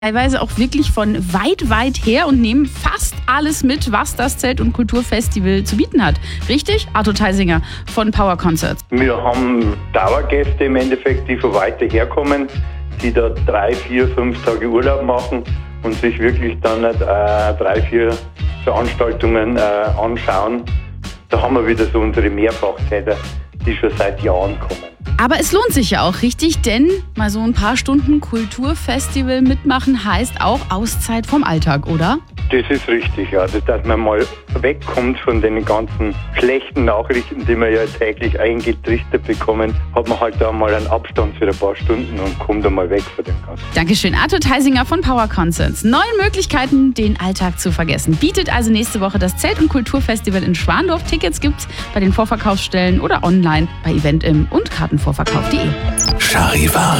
teilweise auch wirklich von weit her und nehmen fast alles mit, was das Zelt- und Kulturfestival zu bieten hat. Richtig? Arthur Theisinger von Power Concerts. Wir haben Dauergäste im Endeffekt, die von weiter herkommen, die da 3, 4, 5 Tage Urlaub machen und sich wirklich dann 3, 4 Veranstaltungen anschauen. Da haben wir wieder so unsere Mehrfachtäter, die schon seit Jahren kommen. Aber es lohnt sich ja auch richtig, denn mal so ein paar Stunden Kulturfestival mitmachen heißt auch Auszeit vom Alltag, oder? Das ist richtig, ja. Dass man mal wegkommt von den ganzen schlechten Nachrichten, die wir ja täglich eingetrichtert bekommen, hat man halt da mal einen Abstand für ein paar Stunden und kommt einmal weg von dem Ganzen. Dankeschön, Arthur Theisinger von Power Concerts. 9 Möglichkeiten, den Alltag zu vergessen. Bietet also nächste Woche das Zelt- und Kulturfestival in Schwandorf. Tickets gibt's bei den Vorverkaufsstellen oder online bei Eventim und Kartenvorverkauf.de. Charivari.